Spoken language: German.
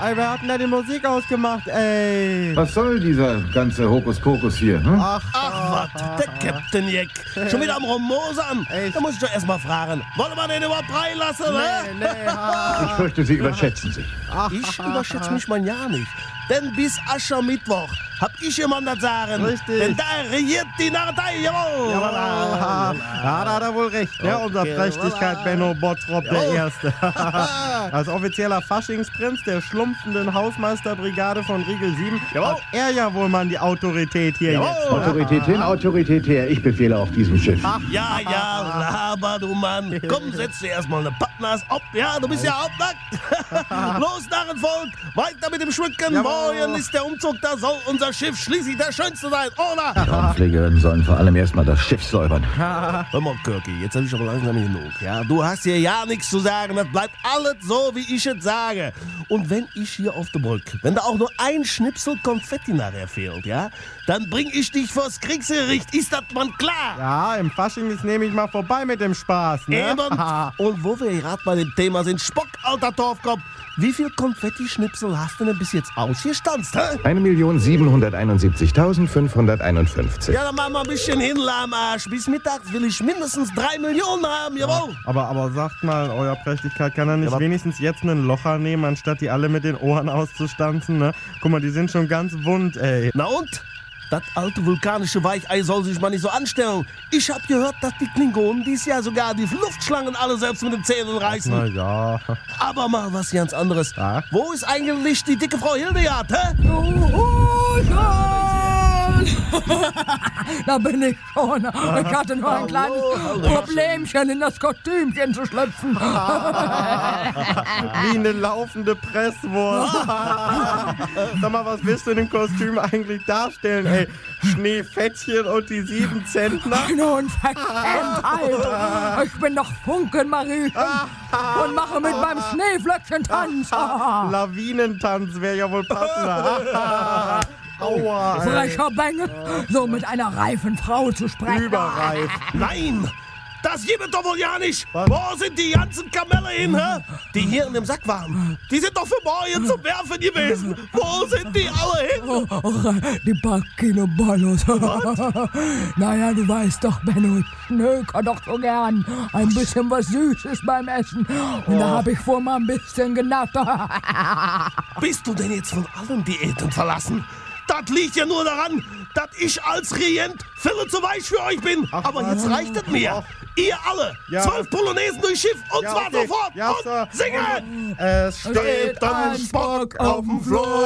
Ey, wer hat denn da die Musik ausgemacht, ey? Was soll dieser ganze Hokuspokus hier? Hm? Ach was, der Captain Jack. Schon wieder am Rummosern. Da muss ich doch erst mal fragen. Wollen wir den überhaupt reinlassen, ne? Ich fürchte, Sie überschätzen sich. Ich überschätze mich mal ja nicht. Denn bis Aschermittwoch hab ich jemand das sagen. Richtig. Denn da regiert die Narretei, jawohl. Ja, da hat er wohl recht, ne? Unser Prächtigkeit Benno Bottrop der Erste. Als offizieller Faschingsprinz der schlumpfenden Hausmeisterbrigade von Riegel 7 hat er ja wohl mal die Autorität hier jetzt. Autorität hin, Autorität her. Ich befehle auf diesem Schiff. Ja, laber, du Mann. Komm, setz dir erstmal eine Pappnase ab. Ja, du bist ja hauptnackt. Los, Narrenvolk, weiter mit dem Schmücken. Morgen ist der Umzug, da soll unser Schiff schließlich der schönste sein, oder? Die Raumpflegerinnen sollen vor allem erstmal das Schiff säubern. Hör mal, Kirki, jetzt hab ich aber langsam genug. Ja, du hast hier ja nichts zu sagen. Das bleibt alles so, wie ich es sage. Und wenn ich hier auf der Brücke, wenn da auch nur ein Schnipsel Konfetti nachher fehlt, ja, dann bring ich dich vors Kriegsgericht. Ist das mal klar? Ja, im Fasching ist nämlich mal vorbei mit dem Spaß, ne? Eben. Und wo wir gerade bei dem Thema sind, Spock, alter Torfkopf, wie viel Konfetti-Schnipsel hast du denn bis jetzt ausgestanzt, hä? 1.771.551. Ja, dann machen wir ein bisschen hin, Lahmarsch. Bis mittags will ich mindestens 3 Millionen haben, jawohl. Aber sagt mal, euer Prächtigkeit, kann er nicht wenigstens jetzt einen Locher nehmen, anstatt die alle mit den Ohren auszustanzen, ne? Guck mal, die sind schon ganz wund, ey. Na und? Das alte vulkanische Weichei soll sich mal nicht so anstellen. Ich hab gehört, dass die Klingonen dies Jahr sogar die Luftschlangen alle selbst mit den Zähnen reißen. Na ja. Aber mal was ganz anderes. Ja? Wo ist eigentlich die dicke Frau Hildegard, hä? Da bin ich schon. Ich hatte nur ein kleines Problemchen, in das Kostümchen zu schlüpfen. Wie eine laufende Presswurst. Sag mal, was willst du in dem Kostüm eigentlich darstellen, ey? Schneefettchen und die 7 Zentner? Nun, Verschämtheit. Ich bin doch Funkenmarie und mache mit meinem Schneeflöckchen Tanz. Lawinentanz wäre ja wohl passender. Aua, ey. Frecher Bengel, so mit einer reifen Frau zu sprechen. Überreif. Nein! Das gibt es doch wohl ja nicht! Was? Wo sind die ganzen Kamelle hin, hä? Die hier in dem Sack waren. Die sind doch für morgen zum Werfen gewesen. Wo sind die alle hin? Die Backino Bollos. Naja, du weißt doch, Benno, ich schnöker doch so gern. Ein bisschen was Süßes beim Essen. Und da hab ich vor mal ein bisschen genascht. Bist du denn jetzt von allen Diäten verlassen? Das liegt ja nur daran, dass ich als Regent viel zu weich für euch bin. Aber jetzt reicht es mir. Ihr alle, 12 Polonaisen durchs Schiff und zwar okay. sofort. Ja, und Sir. singen! Es Steht ein Spock auf dem Floß.